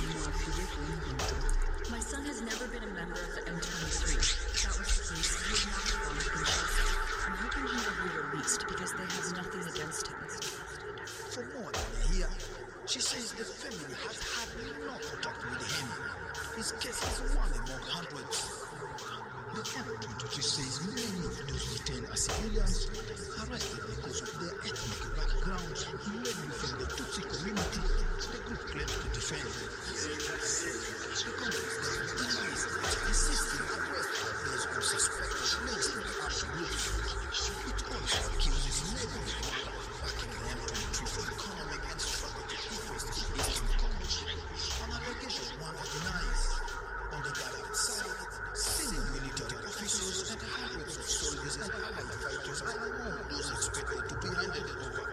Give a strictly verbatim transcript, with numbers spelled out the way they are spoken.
My son has never been a member of the M twenty-three. If that was the case, he would not have gone to Kinshasa. I'm hoping he will be released because they have nothing against him. For more than a year, she says the family has had no contact with him. His case is one among hundreds. The M twenty-three says many of those detained are civilians arrested because of their ethnic backgrounds, mainly from the Tutsi community the group claims to defend. The Congress denies it, insisting arrest of those who suspected links to the armed groups. It also accuses many of Rwanda of backing the M twenty-three for economic and strategic interests in Eastern Congo, an allegation Rwanda denies. On the Gala side, senior military officials and hundreds of soldiers and allied fighters are among those expected to be handed over.